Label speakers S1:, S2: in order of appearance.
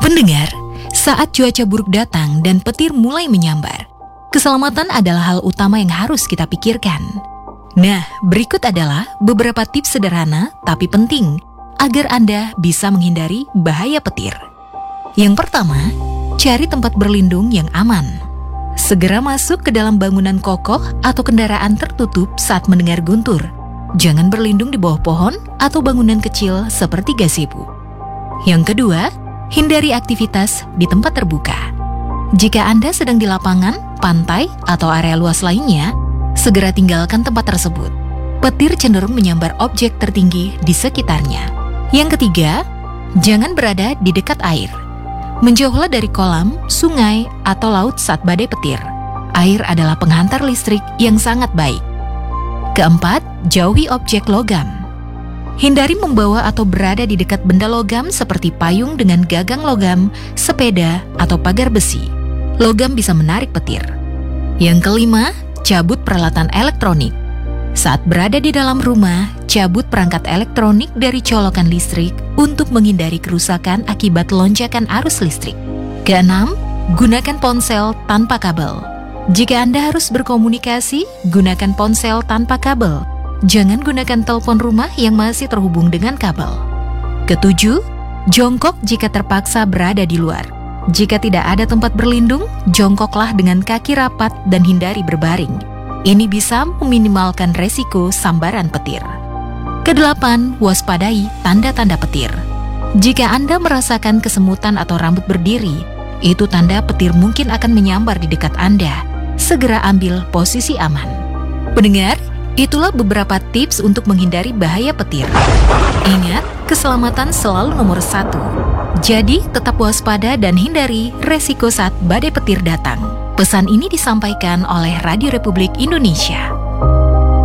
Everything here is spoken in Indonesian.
S1: Pendengar, saat cuaca buruk datang dan petir mulai menyambar, keselamatan adalah hal utama yang harus kita pikirkan. Nah, berikut adalah beberapa tips sederhana tapi penting agar Anda bisa menghindari bahaya petir. Yang pertama, cari tempat berlindung yang aman. Segera masuk ke dalam bangunan kokoh atau kendaraan tertutup saat mendengar guntur. Jangan berlindung di bawah pohon atau bangunan kecil seperti gazebo. Yang kedua, hindari aktivitas di tempat terbuka. Jika Anda sedang di lapangan, pantai, atau area luas lainnya, segera tinggalkan tempat tersebut. Petir cenderung menyambar objek tertinggi di sekitarnya. Yang ketiga, jangan berada di dekat air. Menjauhlah dari kolam, sungai, atau laut saat badai petir. Air adalah penghantar listrik yang sangat baik. Keempat, jauhi objek logam. Hindari membawa atau berada di dekat benda logam seperti payung dengan gagang logam, sepeda, atau pagar besi. Logam bisa menarik petir. Yang kelima, cabut peralatan elektronik. Saat berada di dalam rumah, cabut perangkat elektronik dari colokan listrik untuk menghindari kerusakan akibat lonjakan arus listrik. Keenam, gunakan ponsel tanpa kabel. Jika Anda harus berkomunikasi, gunakan ponsel tanpa kabel. Jangan gunakan telepon rumah yang masih terhubung dengan kabel. Ketujuh, jongkok jika terpaksa berada di luar. Jika tidak ada tempat berlindung, jongkoklah dengan kaki rapat dan hindari berbaring. Ini bisa meminimalkan resiko sambaran petir. Kedelapan, waspadai tanda-tanda petir. Jika Anda merasakan kesemutan atau rambut berdiri, itu tanda petir mungkin akan menyambar di dekat Anda. Segera ambil posisi aman. Pendengar, itulah beberapa tips untuk menghindari bahaya petir. Ingat, keselamatan selalu nomor 1. Jadi, tetap waspada dan hindari resiko saat badai petir datang. Pesan ini disampaikan oleh Radio Republik Indonesia.